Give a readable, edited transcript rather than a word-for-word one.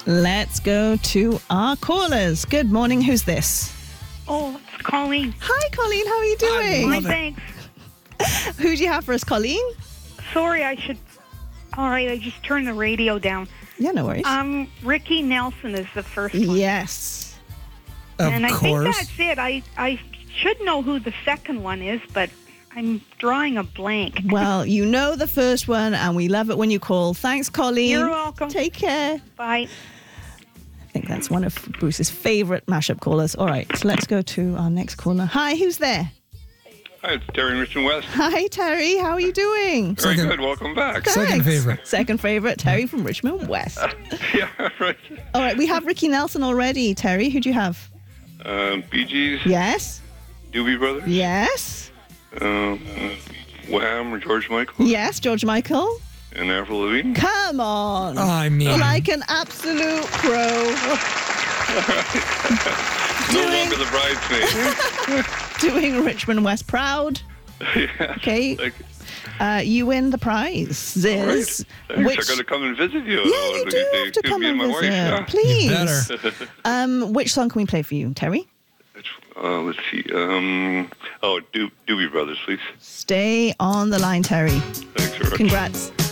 Let's go to our callers. Good morning. Who's this? Oh, it's Colleen. Hi, Colleen. How are you doing? Fine, thanks. Who do you have for us, Colleen? Sorry, all right, I just turned the radio down. Yeah, no worries. Ricky Nelson is the first one. Yes. And I think that's it. I should know who the second one is, but I'm drawing a blank. Well, you know the first one, and we love it when you call. Thanks, Colleen. You're welcome. Take care. Bye. I think that's one of Bruce's favourite mashup callers. All right, let's go to our next caller. Hi, who's there? Hi, it's Terry in Richmond West. Hi, Terry. How are you doing? Very good. Welcome back. Thanks. Second favourite, Terry from Richmond West. Yeah, right. All right, we have Ricky Nelson already. Terry, who do you have? Bee Gees. Yes. Doobie Brothers. Yes. Wham or George Michael. Yes, George Michael. And Avril Lavigne. Come on. I mean. Like an absolute pro. No longer the bridesmaid. Doing Richmond West proud. Yeah. Okay. You win the prize. All right. Thanks. I'm going to come and visit you. Yeah, you do have to come and visit. Please. Which song can we play for you, Terry? Let's see. Doobie Brothers, please. Stay on the line, Terry. Thanks very much. Congrats.